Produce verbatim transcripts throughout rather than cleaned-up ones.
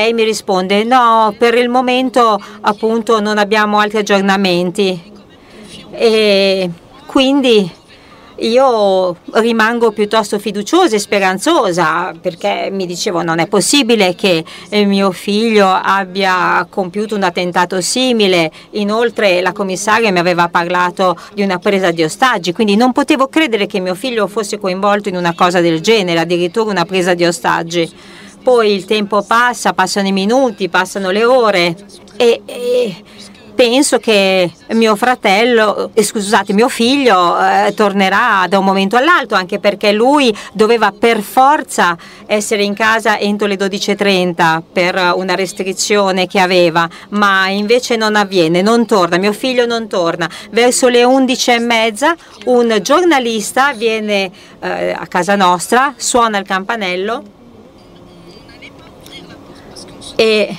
lei mi risponde: no, per il momento appunto non abbiamo altri aggiornamenti. E quindi io rimango piuttosto fiduciosa e speranzosa, perché mi dicevo non è possibile che mio figlio abbia compiuto un attentato simile. Inoltre la commissaria mi aveva parlato di una presa di ostaggi, quindi non potevo credere che mio figlio fosse coinvolto in una cosa del genere, addirittura una presa di ostaggi. Poi il tempo passa, passano i minuti, passano le ore e, e penso che mio fratello, eh, scusate, mio figlio eh, tornerà da un momento all'altro, anche perché lui doveva per forza essere in casa entro le dodici e trenta per una restrizione che aveva, ma invece non avviene, non torna, mio figlio non torna. Verso le undici e mezza un giornalista viene eh, a casa nostra, suona il campanello e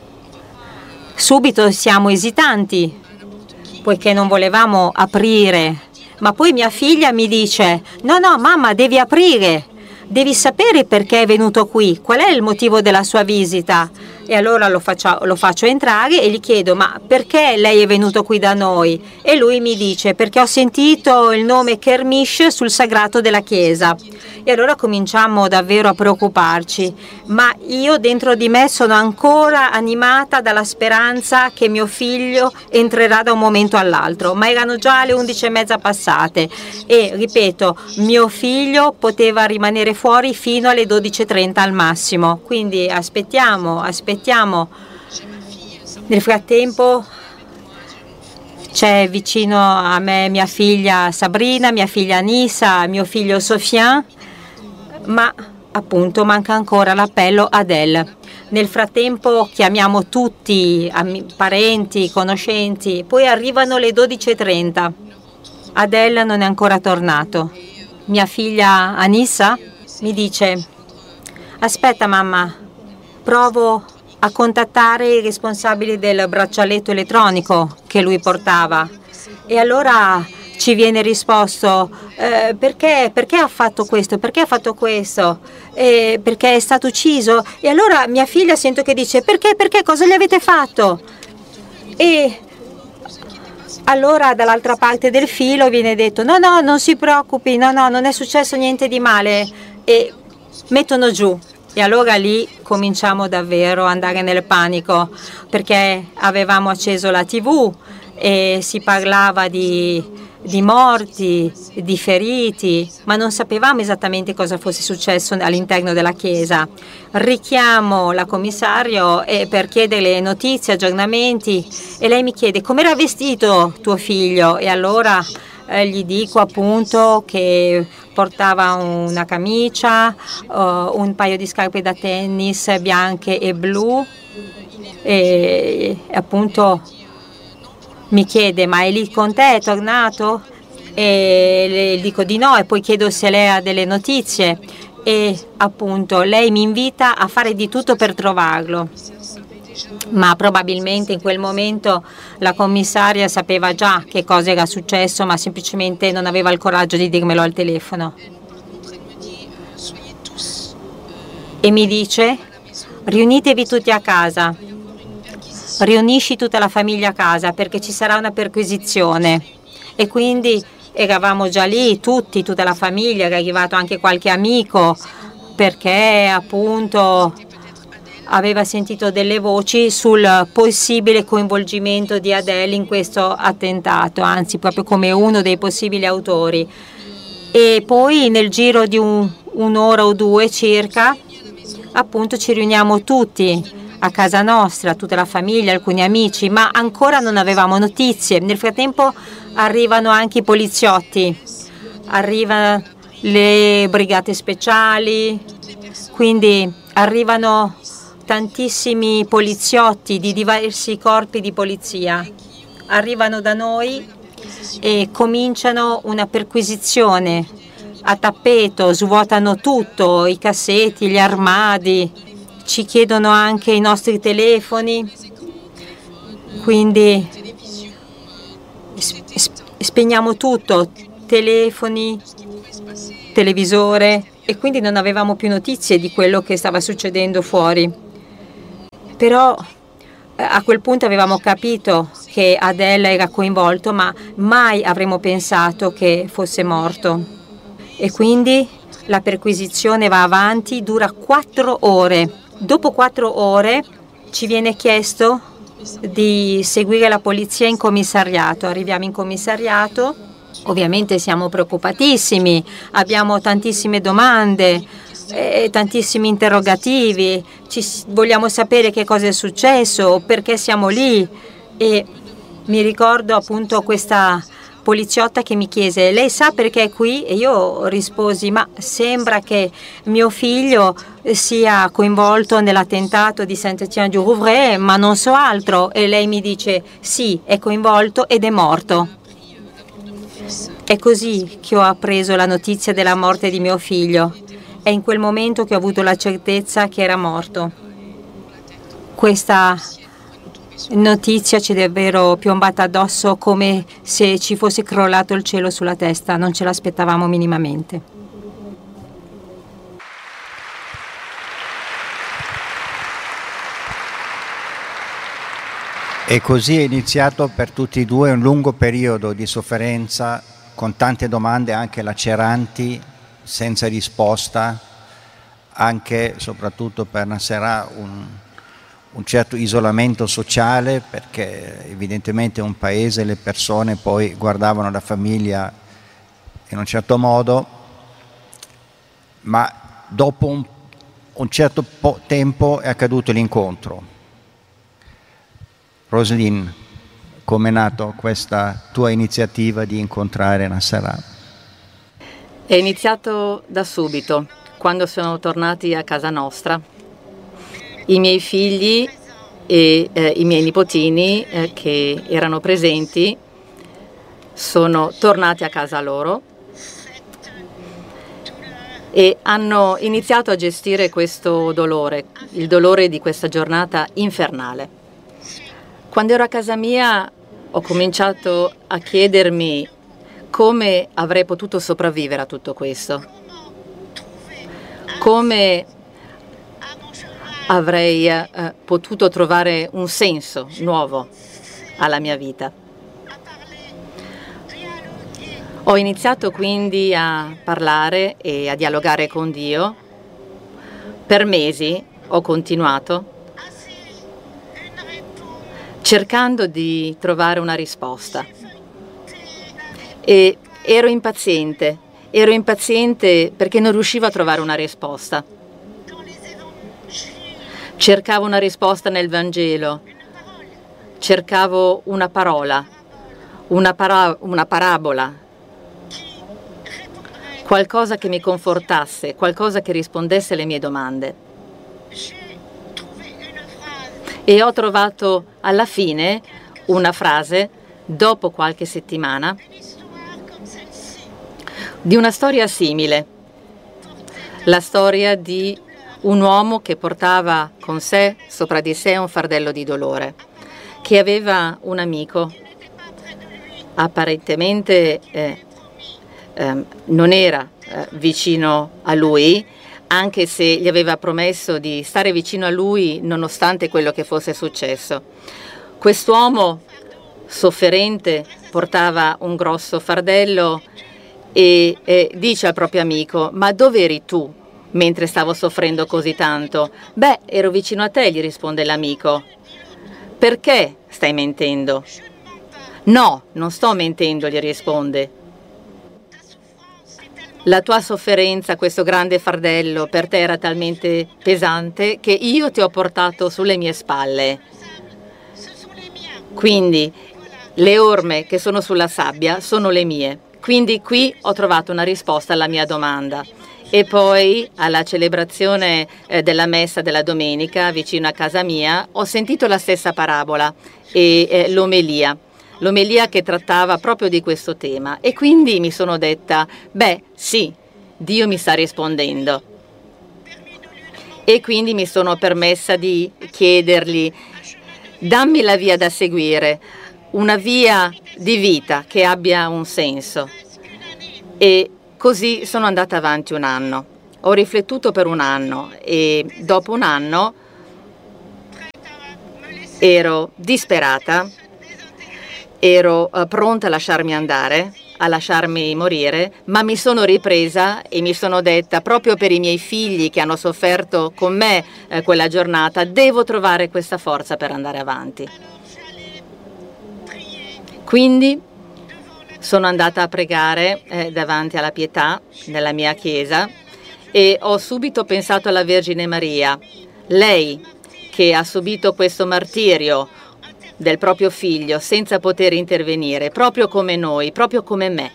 subito siamo esitanti, poiché non volevamo aprire, ma poi mia figlia mi dice: no, no, mamma, devi aprire, devi sapere perché è venuto qui, qual è il motivo della sua visita. E allora lo faccio, lo faccio entrare e gli chiedo: ma perché lei è venuto qui da noi? E lui mi dice: perché ho sentito il nome Kermish sul sagrato della chiesa. E allora cominciamo davvero a preoccuparci, ma io dentro di me sono ancora animata dalla speranza che mio figlio entrerà da un momento all'altro, ma erano già le undici e mezza passate e, ripeto, mio figlio poteva rimanere fuori fino alle dodici e trenta al massimo, quindi aspettiamo, aspettiamo. Nel frattempo c'è vicino a me mia figlia Sabrina, mia figlia Anissa, mio figlio Sofian, ma appunto manca ancora l'appello Adele. Nel frattempo chiamiamo tutti, parenti, conoscenti, poi arrivano le dodici e trenta. Adele non è ancora tornato. Mia figlia Anissa mi dice: aspetta mamma, provo a contattare i responsabili del braccialetto elettronico che lui portava. E allora ci viene risposto: eh, perché, perché ha fatto questo, perché ha fatto questo, eh, perché è stato ucciso. E allora mia figlia sento che dice: perché, perché, cosa gli avete fatto? E allora dall'altra parte del filo viene detto: no, no, non si preoccupi, no, no, non è successo niente di male. E mettono giù. E allora lì cominciamo davvero ad andare nel panico, perché avevamo acceso la tivù e si parlava di, di morti, di feriti, ma non sapevamo esattamente cosa fosse successo all'interno della chiesa. Richiamo la commissario eh, per chiederle notizie, aggiornamenti, e lei mi chiede: com'era vestito tuo figlio? E allora eh, gli dico appunto che portava una camicia, uh, un paio di scarpe da tennis bianche e blu, e appunto mi chiede: ma è lì con te, è tornato? E le dico di no, e poi chiedo se lei ha delle notizie e appunto lei mi invita a fare di tutto per trovarlo. Ma probabilmente in quel momento la commissaria sapeva già che cosa era successo, ma semplicemente non aveva il coraggio di dirmelo al telefono. E mi dice: riunitevi tutti a casa, riunisci tutta la famiglia a casa perché ci sarà una perquisizione. E quindi eravamo già lì, tutti, tutta la famiglia, era arrivato anche qualche amico, perché appunto aveva sentito delle voci sul possibile coinvolgimento di Adele in questo attentato, anzi proprio come uno dei possibili autori. E poi nel giro di un, un'ora o due circa, appunto ci riuniamo tutti a casa nostra, tutta la famiglia, alcuni amici, ma ancora non avevamo notizie. Nel frattempo arrivano anche i poliziotti, arrivano le brigate speciali, quindi arrivano tantissimi poliziotti di diversi corpi di polizia, arrivano da noi e cominciano una perquisizione a tappeto, svuotano tutto, i cassetti, gli armadi, ci chiedono anche i nostri telefoni, quindi spegniamo tutto, telefoni, televisore, e quindi non avevamo più notizie di quello che stava succedendo fuori. Però eh, a quel punto avevamo capito che Adele era coinvolto, ma mai avremmo pensato che fosse morto. E quindi la perquisizione va avanti, dura quattro ore. Dopo quattro ore ci viene chiesto di seguire la polizia in commissariato. Arriviamo in commissariato, ovviamente siamo preoccupatissimi, abbiamo tantissime domande, eh, tantissimi interrogativi, ci, vogliamo sapere che cosa è successo, perché siamo lì. E mi ricordo appunto questa poliziotta che mi chiese: lei sa perché è qui? E io risposi: ma sembra che mio figlio sia coinvolto nell'attentato di Saint-Étienne-du-Rouvray, ma non so altro. E lei mi dice: sì, è coinvolto ed è morto. È così che ho appreso la notizia della morte di mio figlio. È in quel momento che ho avuto la certezza che era morto. Questa notizia ci è davvero piombata addosso come se ci fosse crollato il cielo sulla testa, non ce l'aspettavamo minimamente. E così è iniziato per tutti e due un lungo periodo di sofferenza, con tante domande anche laceranti, senza risposta, anche soprattutto per Nasserà un un certo isolamento sociale, perché evidentemente un paese, le persone poi guardavano la famiglia in un certo modo, ma dopo un, un certo po- tempo è accaduto l'incontro. Roselyne, come è nata questa tua iniziativa di incontrare Nasserà? È iniziato da subito, quando sono tornati a casa nostra. I miei figli e eh, i miei nipotini eh, che erano presenti sono tornati a casa loro e hanno iniziato a gestire questo dolore, il dolore di questa giornata infernale. Quando ero a casa mia ho cominciato a chiedermi come avrei potuto sopravvivere a tutto questo, come avrei eh, potuto trovare un senso nuovo alla mia vita. Ho iniziato quindi a parlare e a dialogare con Dio. Per mesi ho continuato cercando di trovare una risposta e ero impaziente, ero impaziente perché non riuscivo a trovare una risposta. Cercavo una risposta nel Vangelo, cercavo una parola, una, para- una parabola, qualcosa che mi confortasse, qualcosa che rispondesse alle mie domande. E ho trovato alla fine una frase, dopo qualche settimana, di una storia simile, la storia di un uomo che portava con sé, sopra di sé, un fardello di dolore, che aveva un amico, apparentemente eh, eh, non era eh, vicino a lui, anche se gli aveva promesso di stare vicino a lui nonostante quello che fosse successo. Quest'uomo sofferente portava un grosso fardello e eh, dice al proprio amico: ma dove eri tu mentre stavo soffrendo così tanto? Beh, ero vicino a te, gli risponde l'amico. Perché stai mentendo? No, non sto mentendo, gli risponde. La tua sofferenza, questo grande fardello, per te era talmente pesante che io ti ho portato sulle mie spalle. Quindi le orme che sono sulla sabbia sono le mie. Quindi qui ho trovato una risposta alla mia domanda. E poi alla celebrazione eh, della messa della domenica vicino a casa mia ho sentito la stessa parabola e eh, l'omelia, l'omelia che trattava proprio di questo tema, e quindi mi sono detta: beh sì, Dio mi sta rispondendo. E quindi mi sono permessa di chiedergli: dammi la via da seguire, una via di vita che abbia un senso. E così sono andata avanti un anno. Ho riflettuto per un anno e dopo un anno Ero disperata, ero uh, pronta a lasciarmi andare, a lasciarmi morire, ma mi sono ripresa e mi sono detta, proprio per i miei figli che hanno sofferto con me eh, quella giornata, devo trovare questa forza per andare avanti. Quindi sono andata a pregare eh, davanti alla Pietà, nella mia chiesa, e ho subito pensato alla Vergine Maria, lei che ha subito questo martirio del proprio figlio senza poter intervenire, proprio come noi, proprio come me.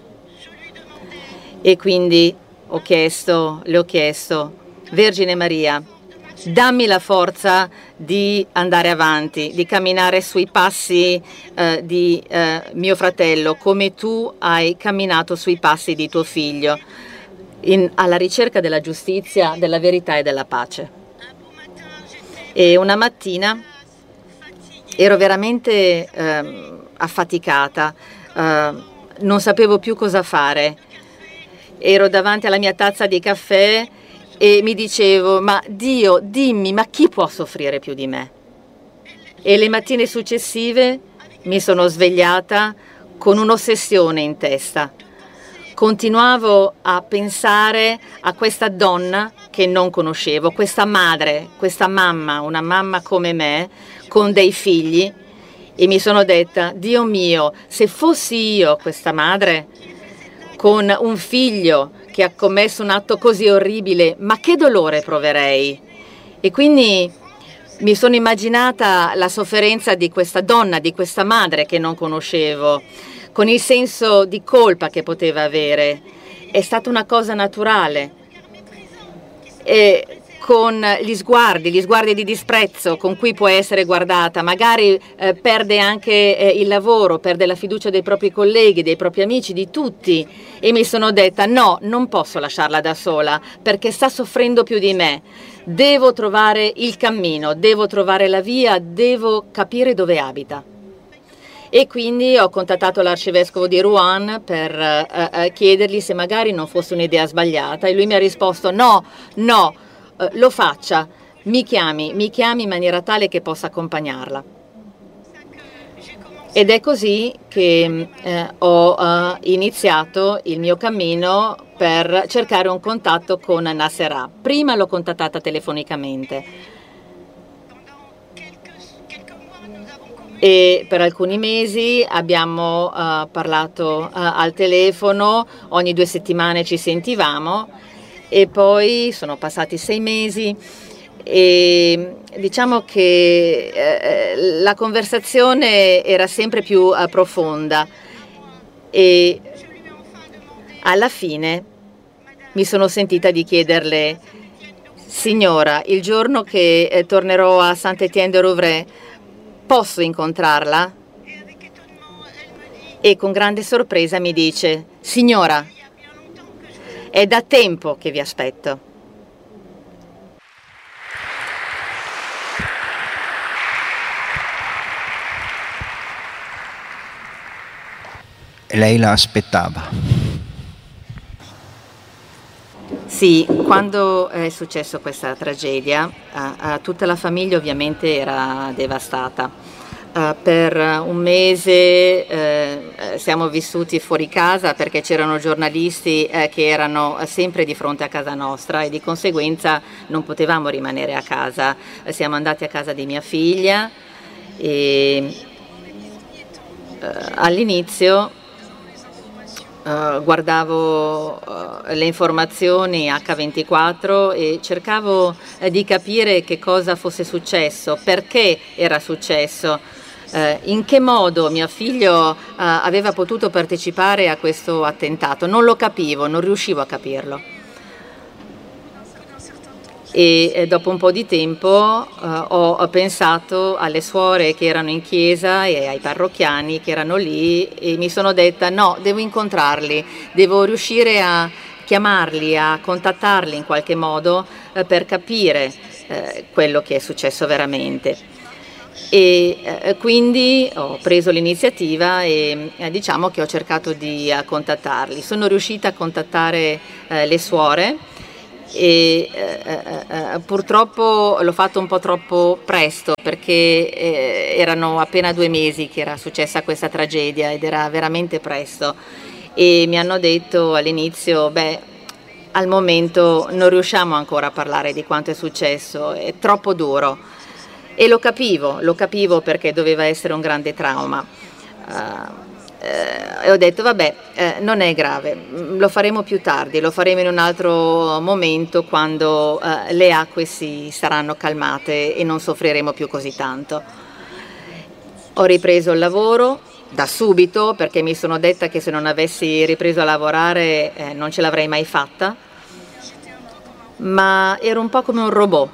E quindi ho chiesto, le ho chiesto, Vergine Maria, dammi la forza di andare avanti, di camminare sui passi eh, di eh, mio fratello, come tu hai camminato sui passi di tuo figlio, in, alla ricerca della giustizia, della verità e della pace. E una mattina ero veramente eh, affaticata, eh, non sapevo più cosa fare. Ero davanti alla mia tazza di caffè e mi dicevo, ma Dio, dimmi, ma chi può soffrire più di me? E le mattine successive mi sono svegliata con un'ossessione in testa. Continuavo a pensare a questa donna che non conoscevo, questa madre, questa mamma, una mamma come me, con dei figli, e mi sono detta, Dio mio, se fossi io questa madre, con un figlio che ha commesso un atto così orribile, ma che dolore proverei? E quindi mi sono immaginata la sofferenza di questa donna, di questa madre che non conoscevo, con il senso di colpa che poteva avere. È stata una cosa naturale. E con gli sguardi, gli sguardi di disprezzo con cui può essere guardata, magari eh, perde anche eh, il lavoro, perde la fiducia dei propri colleghi, dei propri amici, di tutti, e mi sono detta no, non posso lasciarla da sola perché sta soffrendo più di me, devo trovare il cammino, devo trovare la via, devo capire dove abita. E quindi ho contattato l'arcivescovo di Rouen per eh, eh, chiedergli se magari non fosse un'idea sbagliata, e lui mi ha risposto no, no, Uh, lo faccia, mi chiami, mi chiami in maniera tale che possa accompagnarla. Ed è così che eh, ho uh, iniziato il mio cammino per cercare un contatto con Nasserah. Prima l'ho contattata telefonicamente e per alcuni mesi abbiamo uh, parlato uh, al telefono, ogni due settimane ci sentivamo. E poi sono passati sei mesi e diciamo che eh, la conversazione era sempre più eh, profonda, e alla fine mi sono sentita di chiederle, signora, il giorno che eh, tornerò a Saint-Étienne-de-Rouvray posso incontrarla? E con grande sorpresa mi dice, signora, è da tempo che vi aspetto. E lei la aspettava? Sì, quando è successo questa tragedia, uh, uh, tutta la famiglia ovviamente era devastata. Uh, per un mese eh, siamo vissuti fuori casa perché c'erano giornalisti eh, che erano sempre di fronte a casa nostra, e di conseguenza non potevamo rimanere a casa. Eh, siamo andati a casa di mia figlia e eh, all'inizio eh, guardavo eh, le informazioni acca ventiquattro e cercavo eh, di capire che cosa fosse successo, perché era successo. Uh, in che modo mio figlio uh, aveva potuto partecipare a questo attentato? Non lo capivo, non riuscivo a capirlo. E, e dopo un po' di tempo uh, ho, ho pensato alle suore che erano in chiesa e ai parrocchiani che erano lì, e mi sono detta no, devo incontrarli, devo riuscire a chiamarli, a contattarli in qualche modo uh, per capire uh, quello che è successo veramente. E eh, quindi ho preso l'iniziativa e eh, diciamo che ho cercato di eh, contattarli. Sono riuscita a contattare eh, le suore e eh, eh, purtroppo l'ho fatto un po' troppo presto, perché eh, erano appena due mesi che era successa questa tragedia ed era veramente presto, e mi hanno detto all'inizio: beh, al momento non riusciamo ancora a parlare di quanto è successo, è troppo duro. E lo capivo, lo capivo perché doveva essere un grande trauma. Uh, Eh, e ho detto vabbè, eh, non è grave, lo faremo più tardi, lo faremo in un altro momento, quando eh, le acque si saranno calmate e non soffriremo più così tanto. Ho ripreso il lavoro da subito, perché mi sono detta che se non avessi ripreso a lavorare eh, non ce l'avrei mai fatta, ma ero un po' come un robot.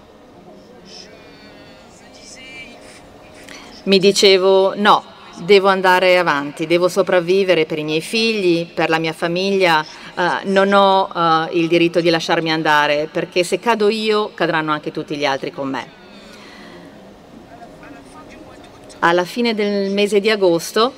Mi dicevo no, devo andare avanti, devo sopravvivere per i miei figli, per la mia famiglia, uh, non ho uh, il diritto di lasciarmi andare, perché se cado io cadranno anche tutti gli altri con me. Alla fine del mese di agosto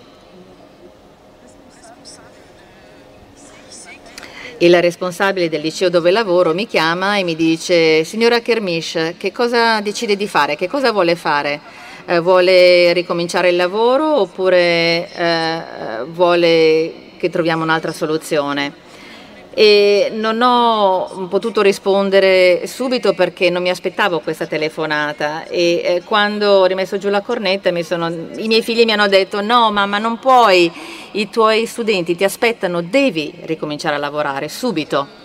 il responsabile del liceo dove lavoro mi chiama e mi dice: signora Kermish, che cosa decide di fare? Che cosa vuole fare? Eh, vuole ricominciare il lavoro oppure eh, vuole che troviamo un'altra soluzione? E non ho potuto rispondere subito, perché non mi aspettavo questa telefonata, e eh, quando ho rimesso giù la cornetta mi sono, i miei figli mi hanno detto: no mamma, non puoi, i tuoi studenti ti aspettano, devi ricominciare a lavorare subito.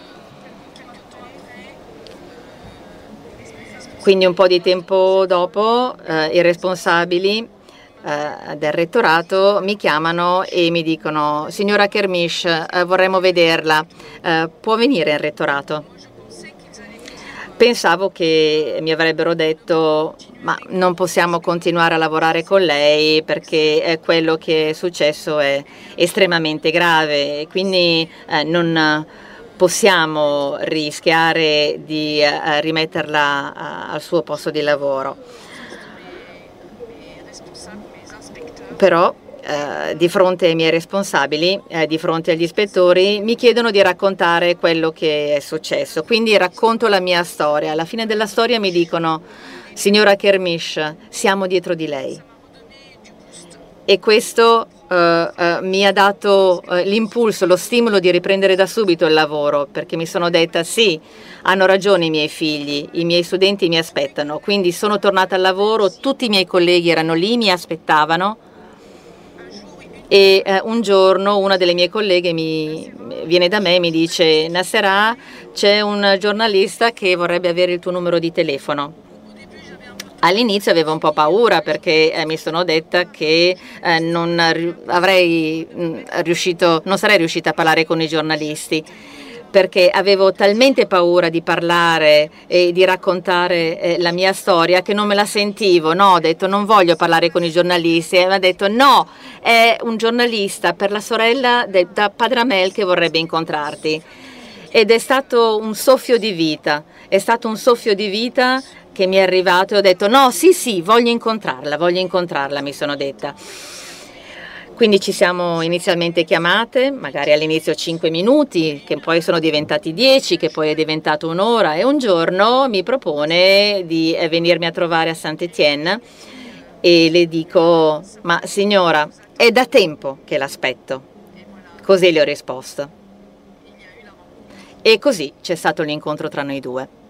Quindi un po' di tempo dopo eh, i responsabili eh, del rettorato mi chiamano e mi dicono: signora Kermish, eh, vorremmo vederla, eh, può venire in rettorato? Pensavo che mi avrebbero detto: ma non possiamo continuare a lavorare con lei, perché eh, quello che è successo è estremamente grave, quindi eh, non possiamo rischiare di uh, rimetterla uh, al suo posto di lavoro. Però uh, di fronte ai miei responsabili, uh, di fronte agli ispettori, mi chiedono di raccontare quello che è successo. Quindi racconto la mia storia. Alla fine della storia mi dicono: signora Kermish, siamo dietro di lei. E questo Uh, uh, mi ha dato uh, l'impulso, lo stimolo di riprendere da subito il lavoro, perché mi sono detta: sì, hanno ragione i miei figli, i miei studenti mi aspettano. Quindi sono tornata al lavoro, tutti i miei colleghi erano lì, mi aspettavano, e uh, un giorno una delle mie colleghe mi, viene da me e mi dice: Nasserah, c'è un giornalista che vorrebbe avere il tuo numero di telefono. All'inizio avevo un po' paura, perché eh, mi sono detta che eh, non avrei mh, riuscito, non sarei riuscita a parlare con i giornalisti, perché avevo talmente paura di parlare e di raccontare eh, la mia storia che non me la sentivo. No, ho detto: non voglio parlare con i giornalisti, e mi ha detto: no, è un giornalista per la sorella del da Padre Amel che vorrebbe incontrarti. Ed è stato un soffio di vita, è stato un soffio di vita che mi è arrivato, e ho detto: no, sì, sì, voglio incontrarla, voglio incontrarla, mi sono detta. Quindi ci siamo inizialmente chiamate, magari all'inizio cinque minuti, che poi sono diventati dieci, che poi è diventato un'ora, e un giorno mi propone di venirmi a trovare a Saint-Étienne, e le dico: ma signora, è da tempo che l'aspetto. Così le ho risposto. E così c'è stato l'incontro tra noi due.